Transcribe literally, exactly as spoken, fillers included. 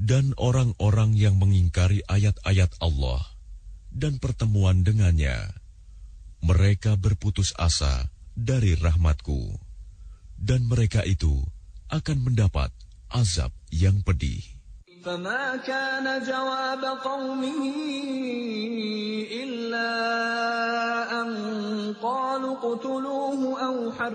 Dan orang-orang yang mengingkari ayat-ayat Allah dan pertemuan dengannya, mereka berputus asa dari rahmat-Ku, dan mereka itu akan mendapat azab yang pedih. فما كان جواب قومه إلا أن قالوا اقتلوه أو